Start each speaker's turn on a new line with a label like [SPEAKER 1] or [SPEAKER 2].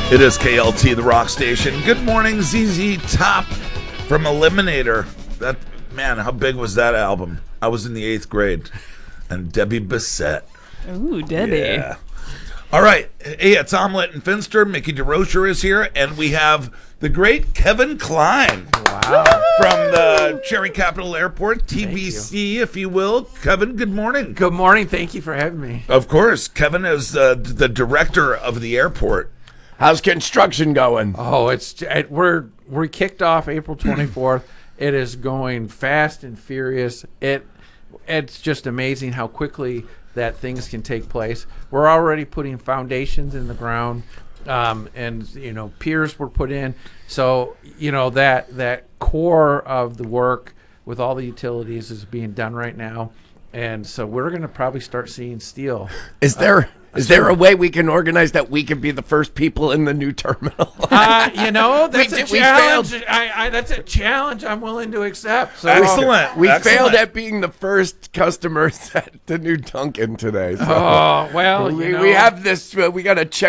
[SPEAKER 1] It is KLT, the rock station. Good morning, ZZ Top from Eliminator. That man, how big was that album? I was in the 8th grade. And Debbie Bissett.
[SPEAKER 2] Ooh, Debbie.
[SPEAKER 1] Yeah. All right. Hey, it's Omelette and Finster. Mickey DeRocher is here. And we have the great Kevin Klein.
[SPEAKER 3] Wow.
[SPEAKER 1] From the Cherry Capital Airport, TBC, if you will. Kevin, good morning.
[SPEAKER 3] Good morning. Thank you for having me.
[SPEAKER 1] Of course. Kevin is the director of the airport.
[SPEAKER 4] How's construction going?
[SPEAKER 3] Oh, we kicked off April 24th. It is going fast and furious. It's just amazing how quickly that things can take place. We're already putting foundations in the ground, and piers were put in. So that core of the work with all the utilities is being done right now, and so we're going to probably start seeing steel.
[SPEAKER 4] Is there a way we can organize that we can be the first people in the new terminal?
[SPEAKER 3] That's a
[SPEAKER 4] we
[SPEAKER 3] challenge.
[SPEAKER 4] failed.
[SPEAKER 3] That's a challenge I'm willing to accept. So,
[SPEAKER 1] Excellent.
[SPEAKER 4] We
[SPEAKER 1] Excellent.
[SPEAKER 4] failed at being the first customers at the new Dunkin' today. So
[SPEAKER 3] Oh well,
[SPEAKER 4] we have this. We got to check